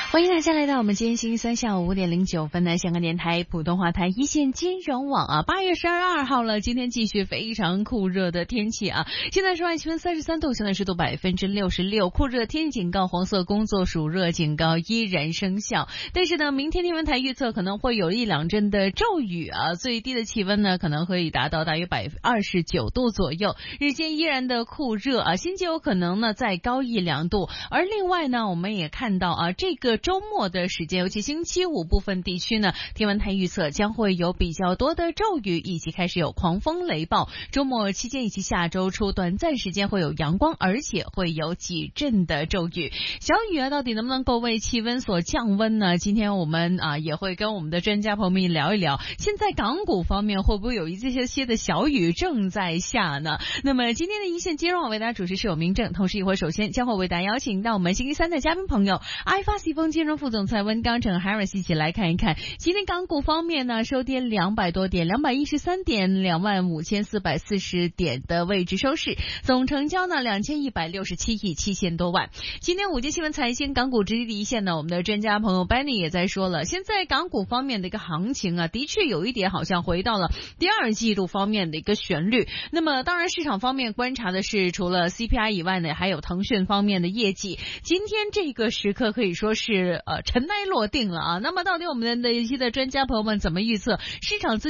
欢迎大家来到我们今天星期三下午5点09分的香港电台普通话台一线金融网啊，8月12号了，今天继续非常酷热的天气啊，现在室外气温33度，相对湿度66%，酷热天气警告、黄色工作暑热警告依然生效。但是呢，明天天文台预测可能会有1-2阵的骤雨啊，最低的气温呢可能可以达到大约29度左右，日间依然的酷热啊，新界有可能呢再高1-2度。而另外呢，我们也看到啊，这个周末的时间，尤其星期五部分地区呢，天文台预测将会有比较多的骤雨，以及开始有狂风雷暴。周末期间以及下周初短暂时间会有阳光，而且会有几阵的骤雨。小雨啊，到底能不能够为气温所降温呢？今天我们也会跟我们的专家朋友们聊一聊，现在港股方面会不会有这些的小雨正在下呢？那么今天的一线金融网为大家主持是有明正，同时一会首先将会为大家邀请到我们星期三的嘉宾朋友iFAST西丰金融副总裁温刚成 Harris 一起来看一看今天港股方面呢，收跌200多点，213点，25440点的位置收市，总成交呢2167亿7000多万。今天午间新闻财经港股直击第一线呢，我们的专家朋友 Benny 也在说了，现在港股方面的一个行情啊，的确有一点好像回到了第二季度方面的一个旋律。那么当然市场方面观察的是，除了 CPI 以外呢，还有腾讯方面的业绩。今天这个时刻可以说是尘埃落定了啊。那么到底我们的一些的专家朋友们怎么预测市场